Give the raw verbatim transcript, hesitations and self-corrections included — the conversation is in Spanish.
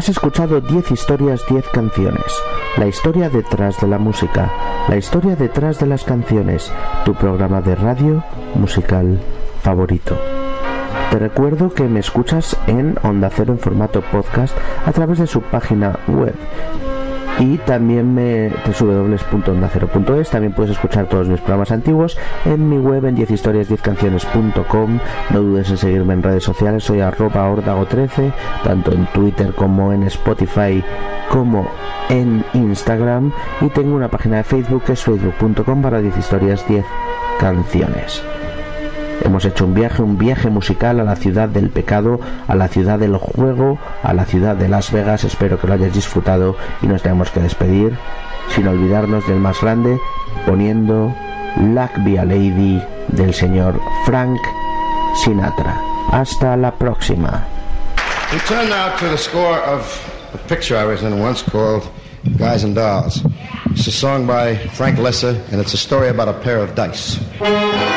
Has escuchado diez historias, diez canciones. La historia detrás de la música, la historia detrás de las canciones, tu programa de radio musical favorito. Te recuerdo que me escuchas en Onda Cero en formato podcast a través de su página web. Y también me doble u doble u doble u punto onda cero punto es. También puedes escuchar todos mis programas antiguos en mi web en diez historias diez canciones punto com. No dudes en seguirme en redes sociales, soy arroba ordago trece, tanto en Twitter como en Spotify como en Instagram, y tengo una página de Facebook que es facebook punto com barra diez historias diez canciones. Hemos hecho un viaje, un viaje musical a la ciudad del pecado, a la ciudad del juego, a la ciudad de Las Vegas. Espero que lo hayas disfrutado y nos tenemos que despedir sin olvidarnos del más grande, poniendo Luck Be a Lady del señor Frank Sinatra. Hasta la próxima. We turn now to the score of a picture I was in once called Guys and Dolls. It's a song by Frank Lesser, and it's a story about a pair of dice.